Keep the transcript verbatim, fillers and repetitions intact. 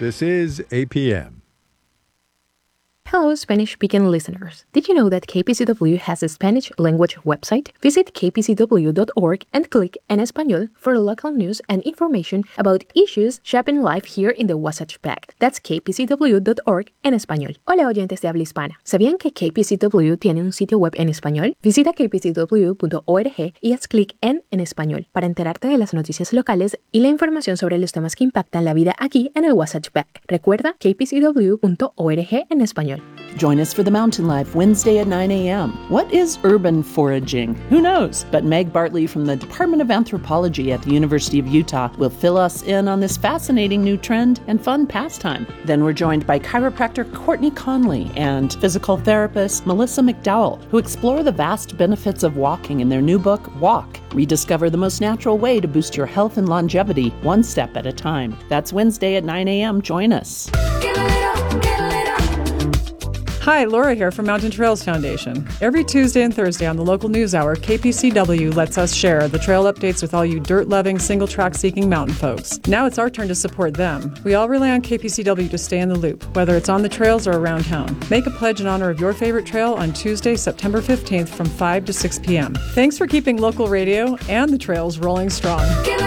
This is A P M. Hello, Spanish-speaking listeners. Did you know that K P C W has a Spanish language website? Visit k p c w dot org and click En Español for local news and information about issues shaping life here in the Wasatch Pact. That's k p c w dot org en español. Hola, oyentes de habla hispana. ¿Sabían que K P C W tiene un sitio web en español? Visita k p c w punto org y haz clic en En Español para enterarte de las noticias locales y la información sobre los temas que impactan la vida aquí en el Wasatch Pact. Recuerda k p c w punto org en español. Join us for the Mountain Life Wednesday at nine a.m. What is urban foraging? Who knows? But Meg Bartley from the Department of Anthropology at the University of Utah will fill us in on this fascinating new trend and fun pastime. Then we're joined by chiropractor Courtney Conley and physical therapist Melissa McDowell, who explore the vast benefits of walking in their new book, Walk. Rediscover the most natural way to boost your health and longevity, one step at a time. That's Wednesday at nine a.m. Join us. Get a little, get a little. Hi, Laura here from Mountain Trails Foundation. Every Tuesday and Thursday on the local news hour, K P C W lets us share the trail updates with all you dirt-loving, single-track-seeking mountain folks. Now it's our turn to support them. We all rely on K P C W to stay in the loop, whether it's on the trails or around town. Make a pledge in honor of your favorite trail on Tuesday, September fifteenth from five to six p.m. Thanks for keeping local radio and the trails rolling strong.